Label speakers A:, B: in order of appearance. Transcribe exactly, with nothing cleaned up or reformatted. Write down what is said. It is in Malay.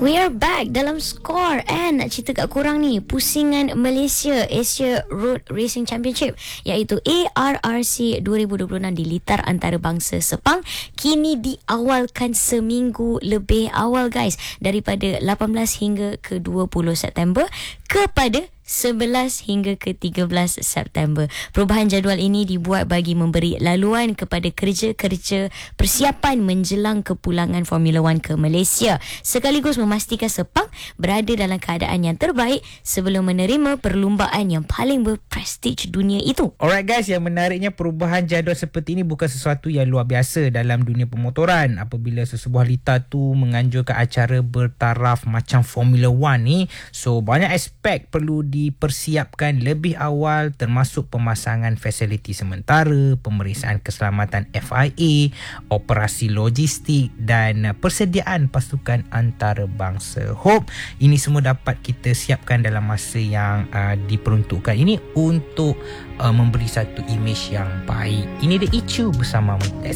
A: We are back dalam skor, and nak cerita kat korang ni, pusingan Malaysia Asia Road Racing Championship iaitu A R R C dua ribu dua puluh enam di litar antarabangsa Sepang kini diawalkan seminggu lebih awal guys, daripada lapan belas hingga ke dua puluh September kepada sebelas hingga ke tiga belas September. Perubahan jadual ini dibuat bagi memberi laluan kepada kerja-kerja persiapan menjelang kepulangan Formula One ke Malaysia, sekaligus memastikan Sepang berada dalam keadaan yang terbaik sebelum menerima perlumbaan yang paling berprestij dunia itu.
B: Alright guys, yang menariknya perubahan jadual seperti ini bukan sesuatu yang luar biasa dalam dunia pemotoran. Apabila sesebuah litar tu menganjurkan acara bertaraf macam Formula One ni, so banyak aspek perlu dipersiapkan lebih awal, termasuk pemasangan fasiliti sementara, pemeriksaan keselamatan F I A, operasi logistik dan persediaan pasukan antarabangsa. Hope ini semua dapat kita siapkan dalam masa yang uh, diperuntukkan ini untuk uh, memberi satu imej yang baik. Ini The Ichu bersama Mumtaz.